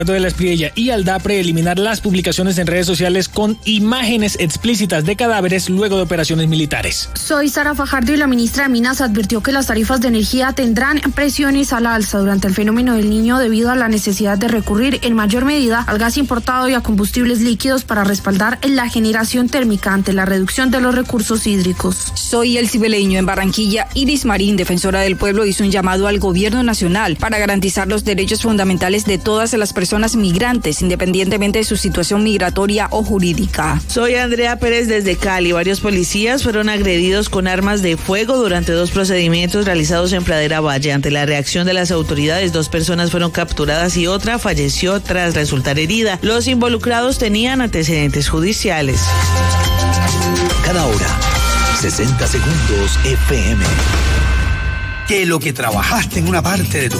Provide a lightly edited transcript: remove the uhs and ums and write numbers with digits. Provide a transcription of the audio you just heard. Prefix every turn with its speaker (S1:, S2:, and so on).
S1: de la Espriella y Aldapre eliminar las publicaciones en redes sociales con imágenes explícitas de cadáveres luego de operaciones militares.
S2: Soy Sara Fajardo y la ministra de Minas advirtió que las tarifas de energía tendrán presiones a la alza durante el fenómeno del Niño debido a la necesidad de recurrir en mayor medida al gas importado y a combustibles líquidos para respaldar la generación térmica ante la reducción de los recursos hídricos.
S3: Soy Elsie Beleño en Barranquilla. Iris Marín, defensora del pueblo, hizo un llamado al gobierno nacional para garantizar los derechos fundamentales de todas las personas migrantes, independientemente de su situación migratoria o jurídica.
S4: Soy Andrea Pérez desde Cali. Varios policías fueron agredidos con armas de fuego durante 2 procedimientos realizados en Pradera Valle. Ante la reacción de las autoridades, 2 personas fueron capturadas y otra falleció tras resultar herida. Los involucrados tenían antecedentes judiciales.
S5: Cada hora, 60 segundos FM. Que lo que trabajaste en una parte de tu